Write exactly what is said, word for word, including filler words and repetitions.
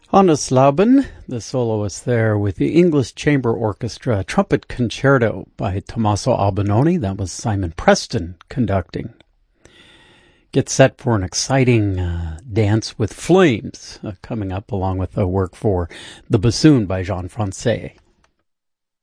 Hannes Lauben, the soloist there with the English Chamber Orchestra, Trumpet Concerto by Tommaso Albinoni. That was Simon Preston conducting. Get set for an exciting uh, Dance with Flames uh, coming up, along with a work for The Bassoon by Jean Francais.